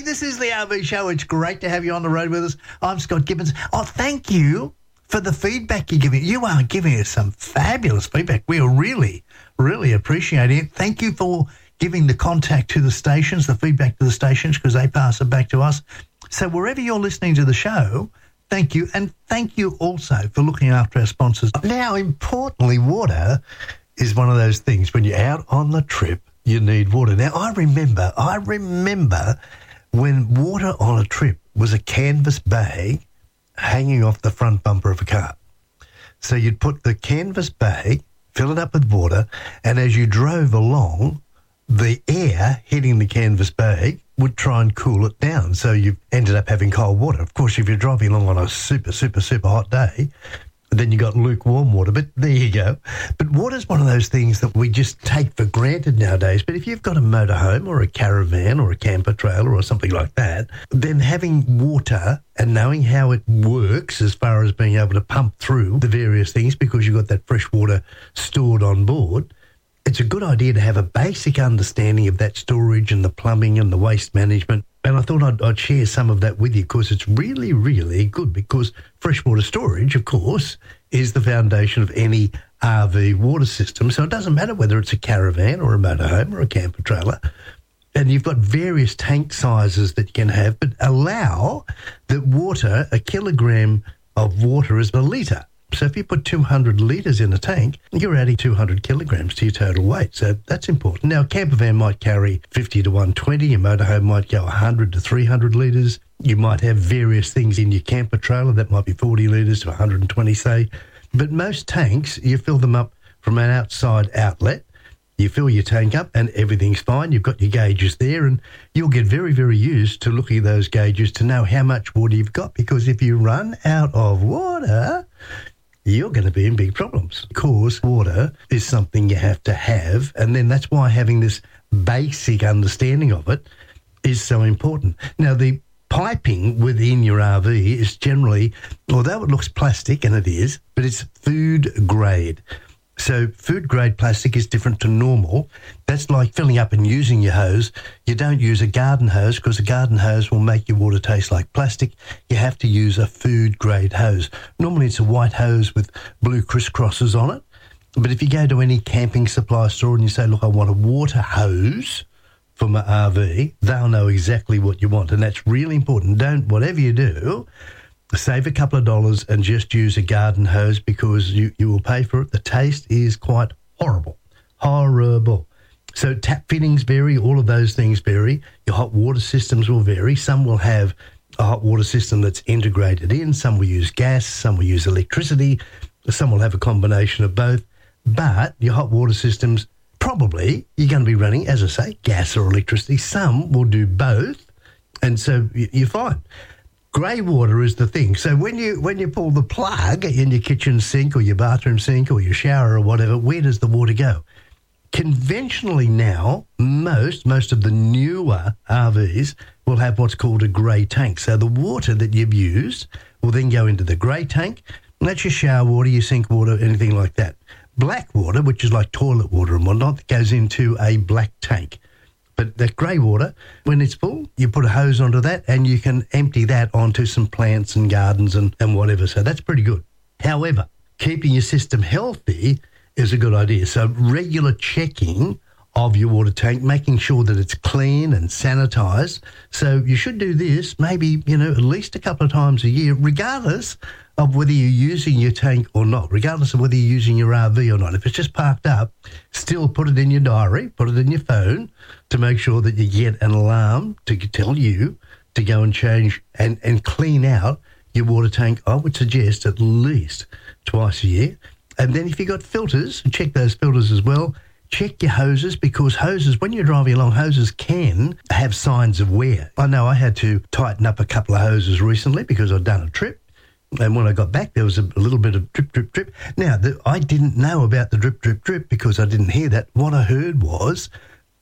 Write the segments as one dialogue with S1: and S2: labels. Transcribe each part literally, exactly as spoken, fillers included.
S1: this is the R V Show. It's great to have you on the road with us. I'm Scott Gibbons. Oh, thank you for the feedback you're giving. You are giving us some fabulous feedback. We are really, really appreciating it. Thank you for giving the contact to the stations, the feedback to the stations, because they pass it back to us. So wherever you're listening to the show, thank you. And thank you also for looking after our sponsors. Now, importantly, water is one of those things when you're out on the trip, you need water. Now, I remember, I remember when water on a trip was a canvas bag hanging off the front bumper of a car. So you'd put the canvas bag, fill it up with water, and as you drove along, the air hitting the canvas bag would try and cool it down. So you ended up having cold water. Of course, if you're driving along on a super, super, super hot day, then you got lukewarm water, but there you go. But water's one of those things that we just take for granted nowadays. But if you've got a motorhome or a caravan or a camper trailer or something like that, then having water and knowing how it works as far as being able to pump through the various things because you've got that fresh water stored on board, it's a good idea to have a basic understanding of that storage and the plumbing and the waste management. And I thought I'd, I'd share some of that with you because it's really, really good because freshwater storage, of course, is the foundation of any R V water system. So it doesn't matter whether it's a caravan or a motorhome or a camper trailer. And you've got various tank sizes that you can have, but allow that water, a kilogram of water is a litre. So if you put two hundred litres in a tank, you're adding two hundred kilograms to your total weight. So that's important. Now, a camper van might carry fifty to one twenty. Your motorhome might go one hundred to three hundred litres. You might have various things in your camper trailer. That might be forty litres to one hundred twenty, say. But most tanks, you fill them up from an outside outlet. You fill your tank up and everything's fine. You've got your gauges there and you'll get very, very used to looking at those gauges to know how much water you've got because if you run out of water, you're going to be in big problems. Of course, water is something you have to have, and then that's why having this basic understanding of it is so important. Now, the piping within your R V is generally, although it looks plastic, and it is, but it's food grade. So food grade plastic is different to normal. That's like filling up and using your hose. You don't use a garden hose because a garden hose will make your water taste like plastic. You have to use a food grade hose. Normally it's a white hose with blue crisscrosses on it. But if you go to any camping supply store and you say, look, I want a water hose for my R V, they'll know exactly what you want. And that's really important. Don't, whatever you do, save a couple of dollars and just use a garden hose because you, you will pay for it. The taste is quite horrible. Horrible. So tap fittings vary, all of those things vary. Your hot water systems will vary. Some will have a hot water system that's integrated in. Some will use gas. Some will use electricity. Some will have a combination of both. But your hot water systems, probably you're going to be running, as I say, gas or electricity. Some will do both. And so you're fine. Grey water is the thing. So when you when you pull the plug in your kitchen sink or your bathroom sink or your shower or whatever, where does the water go? Conventionally now, most, most of the newer R Vs will have what's called a grey tank. So the water that you've used will then go into the grey tank. And that's your shower water, your sink water, anything like that. Black water, which is like toilet water and whatnot, goes into a black tank. But that grey water, when it's full, you put a hose onto that and you can empty that onto some plants and gardens and, and whatever. So that's pretty good. However, keeping your system healthy is a good idea. So regular checking of your water tank, making sure that it's clean and sanitised. So you should do this maybe, you know, at least a couple of times a year, regardless of whether you're using your tank or not, regardless of whether you're using your R V or not. If it's just parked up, still put it in your diary, put it in your phone to make sure that you get an alarm to tell you to go and change and, and clean out your water tank. I would suggest at least twice a year. And then if you've got filters, check those filters as well. Check your hoses because hoses, when you're driving along, hoses can have signs of wear. I know I had to tighten up a couple of hoses recently because I'd done a trip. And when I got back, there was a, a little bit of drip, drip, drip. Now, the, I didn't know about the drip, drip, drip because I didn't hear that. What I heard was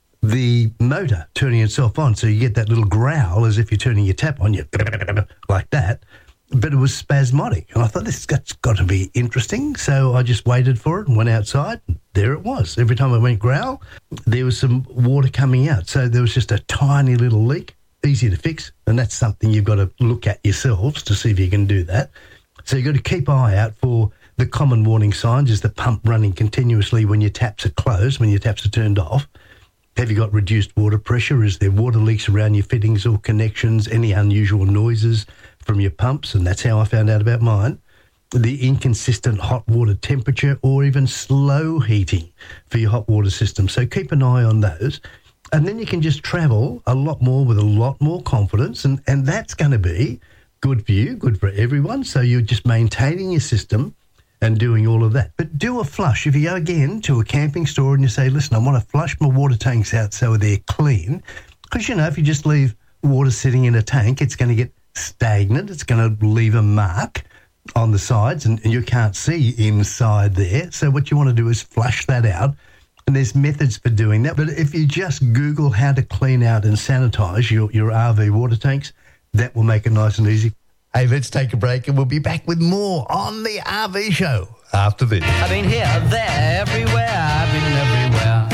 S1: the motor turning itself on. So you get that little growl as if you're turning your tap on, you like that. But it was spasmodic. And I thought, this has got to be interesting. So I just waited for it and went outside. There it was. Every time I went growl, there was some water coming out. So there was just a tiny little leak. easy to fix, and that's something you've got to look at yourselves to see if you can do that. So you've got to keep an eye out for the common warning signs. Is the pump running continuously when your taps are closed, when your taps are turned off? Have you got reduced water pressure? Is there water leaks around your fittings or connections? Any unusual noises from your pumps? And that's how I found out about mine. The inconsistent hot water temperature, or even slow heating for your hot water system. So keep an eye on those. And then you can just travel a lot more with a lot more confidence. And, and that's going to be good for you, good for everyone. So you're just maintaining your system and doing all of that. But do a flush. If you go again to a camping store and you say, listen, I want to flush my water tanks out so they're clean, because, you know, if you just leave water sitting in a tank, it's going to get stagnant. It's going to leave a mark on the sides and, and you can't see inside there. So what you want to do is flush that out. And there's methods for doing that. But if you just Google how to clean out and sanitise your, your R V water tanks, that will make it nice and easy. Hey, let's take a break and we'll be back with more on the R V Show after this.
S2: I've been here, there, everywhere. I've been everywhere.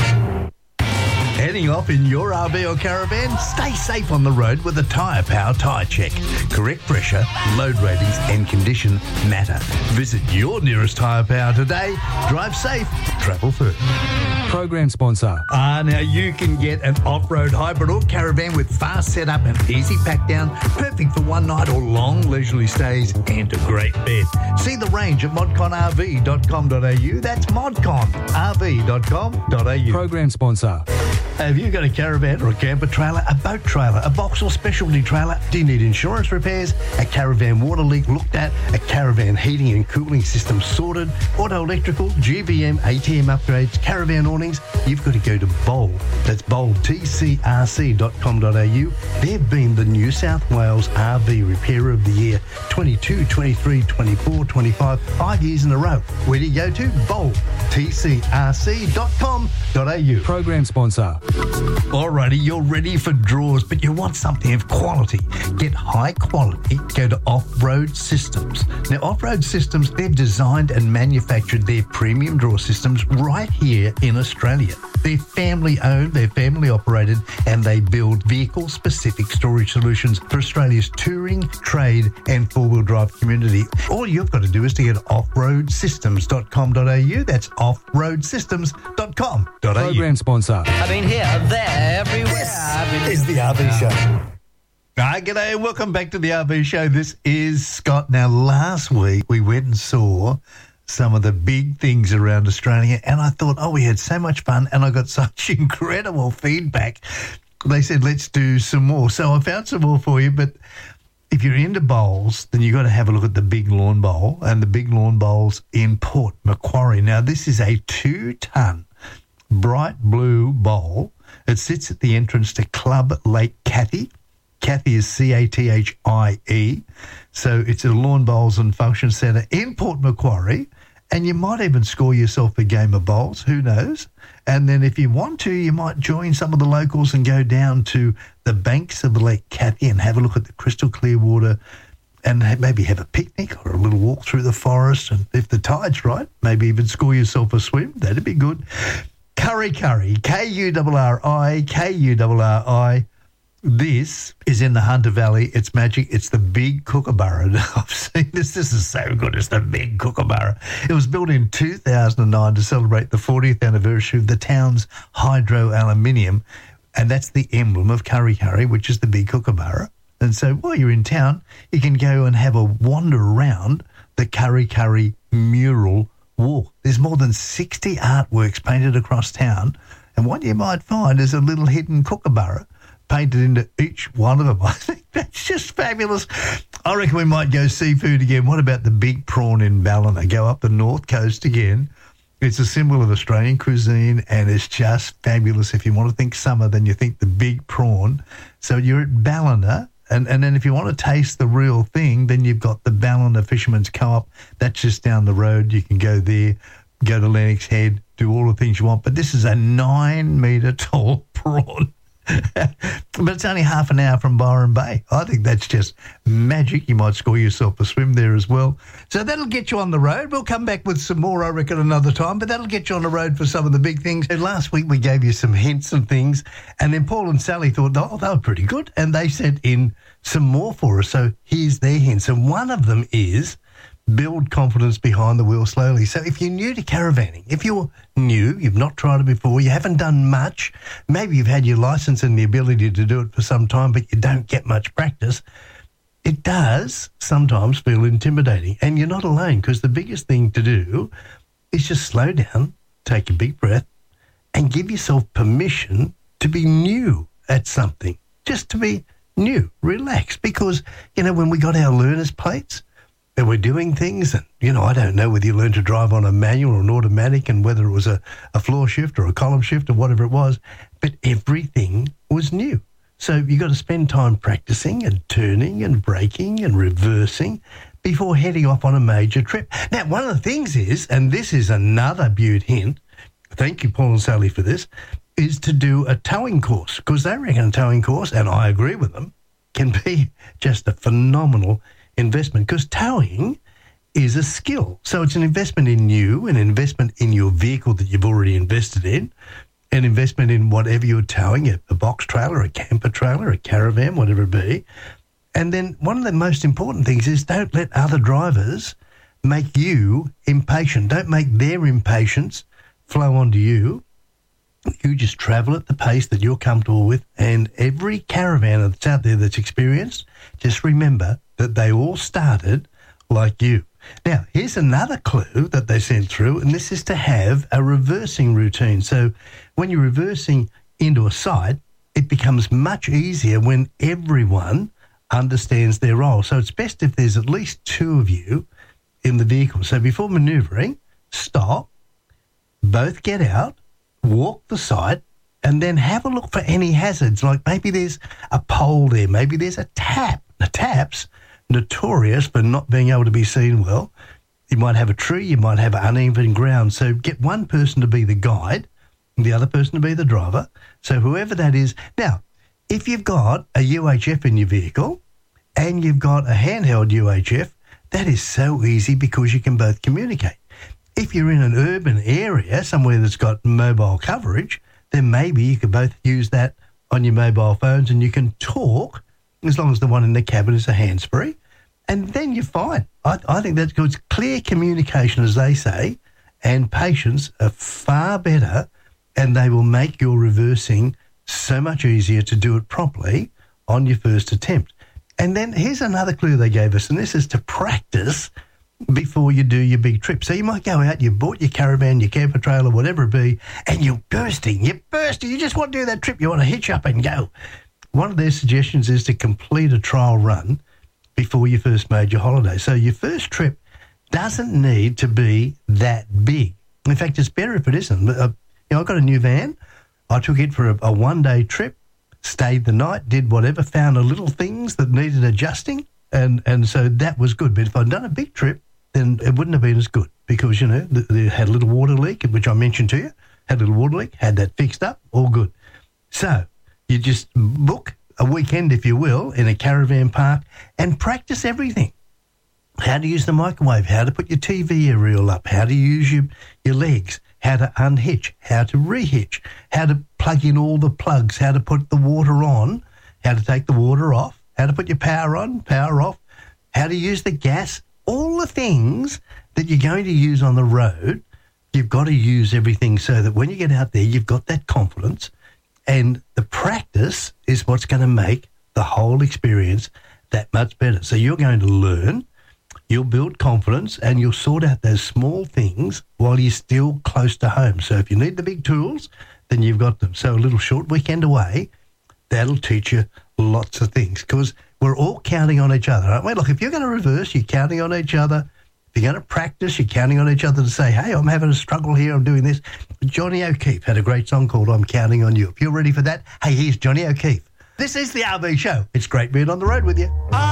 S1: Heading off in your R V or caravan? Stay safe on the road with a Tyre Power Tyre Check. Correct pressure, load ratings and condition matter. Visit your nearest Tyre Power today. Drive safe, travel first.
S3: Program sponsor.
S1: Ah, now you can get an off-road hybrid or caravan with fast setup and easy pack down, perfect for one night or long leisurely stays, and a great bed. See the range at modcon r v dot com dot a u. That's modcon r v dot com dot a u.
S3: Program sponsor.
S1: Have you got a caravan or a camper trailer, a boat trailer, a box or specialty trailer? Do you need insurance repairs, a caravan water leak looked at, a caravan heating and cooling system sorted, auto electrical, G V M, A T M upgrades, caravan awnings? You've got to go to Bold. That's bold t c r c dot com dot a u. They've been the New South Wales R V Repairer of the Year twenty-two, twenty-three, twenty-four, twenty-five, five years in a row. Where do you go to? Bold t c r c dot com dot a u.
S3: Program sponsor.
S1: Alrighty, you're ready for draws, but you want something of quality. Get high quality, go to Off-Road Systems. Now, Off-Road Systems, they've designed and manufactured their premium draw systems right here in Australia. They're family owned, they're family operated, and they build vehicle-specific storage solutions for Australia's touring, trade, and four-wheel drive community. All you've got to do is to get off road systems dot com dot a u. That's off road systems dot com dot a u.
S3: Program sponsor.
S2: I've been here, there, everywhere.
S1: This
S2: I've been
S1: is the R V Show. Hi, g'day, welcome back to the R V Show. This is Scott. Now, last week we went and saw some of the big things around Australia, and I thought, oh, we had so much fun, and I got such incredible feedback. They said, let's do some more. So I found some more for you, but if you're into bowls, then you've got to have a look at the Big Lawn Bowl, and the Big Lawn Bowl's in Port Macquarie. Now, this is a two-ton bright blue bowl. It sits at the entrance to Club Lake Cathie. Cathie is C A T H I E. So it's a lawn bowls and function centre in Port Macquarie, and you might even score yourself a game of bowls, who knows? And then if you want to, you might join some of the locals and go down to the banks of Lake Cathie and have a look at the crystal clear water and maybe have a picnic or a little walk through the forest. And if the tide's right, maybe even score yourself a swim. That'd be good. Kurri Kurri, K U R R I, K U R R I. This is in the Hunter Valley. It's magic. It's the Big Kookaburra. I've seen this. This is so good. It's the Big Kookaburra. It was built in two thousand nine to celebrate the fortieth anniversary of the town's hydro aluminium, and that's the emblem of Kurri Kurri, which is the Big Kookaburra. And so while you're in town, you can go and have a wander around the Kurri Kurri mural walk. There's more than sixty artworks painted across town, and what you might find is a little hidden kookaburra painted into each one of them. I think that's just fabulous. I reckon we might go seafood again. What about the big prawn in Ballina? Go up the north coast again. It's a symbol of Australian cuisine, and it's just fabulous. If you want to think summer, then you think the big prawn. So you're at Ballina, and, and then if you want to taste the real thing, then you've got the Ballina Fisherman's Co-op. That's just down the road. You can go there, go to Lennox Head, do all the things you want. But this is a nine-metre tall prawn. But it's only half an hour from Byron Bay. I think that's just magic. You might score yourself a swim there as well. So that'll get you on the road. We'll come back with some more, I reckon, another time, but that'll get you on the road for some of the big things. And last week we gave you some hints and things, and then Paul and Sally thought, oh, they were pretty good, and they sent in some more for us. So here's their hints, and one of them is build confidence behind the wheel slowly. So if you're new to caravanning, if you're new, you've not tried it before, you haven't done much, maybe you've had your license and the ability to do it for some time, but you don't get much practice, it does sometimes feel intimidating. And you're not alone, because the biggest thing to do is just slow down, take a big breath, and give yourself permission to be new at something, just to be new, relax. Because, you know, when we got our learner's plates, and we're doing things, and, you know, I don't know whether you learned to drive on a manual or an automatic and whether it was a, a floor shift or a column shift or whatever it was, but everything was new. So you got to spend time practicing and turning and braking and reversing before heading off on a major trip. Now, one of the things is, and this is another beaut hint, thank you, Paul and Sally, for this, is to do a towing course, because they reckon a towing course, and I agree with them, can be just a phenomenal investment, because towing is a skill. So it's an investment in you, an investment in your vehicle that you've already invested in, an investment in whatever you're towing, a, a box trailer, a camper trailer, a caravan, whatever it be. And then one of the most important things is don't let other drivers make you impatient. Don't make their impatience flow onto you. You just travel at the pace that you're comfortable with, and every caravanner that's out there that's experienced, just remember that they all started like you. Now, here's another clue that they sent through, and this is to have a reversing routine. So when you're reversing into a site, it becomes much easier when everyone understands their role. So it's best if there's at least two of you in the vehicle. So before manoeuvring, stop, both get out, walk the site, and then have a look for any hazards. Like maybe there's a pole there, maybe there's a tap. The tap's notorious for not being able to be seen well. You might have a tree, you might have uneven ground. So get one person to be the guide and the other person to be the driver. So whoever that is. Now, if you've got a U H F in your vehicle and you've got a handheld U H F, that is so easy because you can both communicate. If you're in an urban area, somewhere that's got mobile coverage, then maybe you could both use that on your mobile phones and you can talk as long as the one in the cabin is a hands-free, and then you're fine. I, I think that's good. It's clear communication, as they say, and patience are far better, and they will make your reversing so much easier to do it properly on your first attempt. And then here's another clue they gave us, and this is to practice before you do your big trip. So you might go out, you bought your caravan, your camper trailer, whatever it be, and you're bursting, you're bursting, you just want to do that trip, you want to hitch up and go. One of their suggestions is to complete a trial run before your first major holiday. So your first trip doesn't need to be that big. In fact, it's better if it isn't. Uh, you know, I got a new van. I took it for a, a one-day trip, stayed the night, did whatever, found a little things that needed adjusting, and, and so that was good. But if I'd done a big trip, then it wouldn't have been as good because, you know, they had a little water leak, which I mentioned to you, had a little water leak, had that fixed up, all good. So you just book a weekend, if you will, in a caravan park and practice everything. How to use the microwave, how to put your T V aerial up, how to use your, your legs, how to unhitch, how to rehitch, how to plug in all the plugs, how to put the water on, how to take the water off, how to put your power on, power off, how to use the gas, all the things that you're going to use on the road. You've got to use everything so that when you get out there, you've got that confidence. And the practice is what's going to make the whole experience that much better. So you're going to learn, you'll build confidence, and you'll sort out those small things while you're still close to home. So if you need the big tools, then you've got them. So a little short weekend away, that'll teach you lots of things because we're all counting on each other, aren't we? Look, if you're going to reverse, you're counting on each other. If you're going to practice, you're counting on each other to say, hey, I'm having a struggle here, I'm doing this. Johnny O'Keefe had a great song called I'm Counting on You. If you're ready for that, hey, here's Johnny O'Keefe. This is the R V Show. It's great being on the road with you.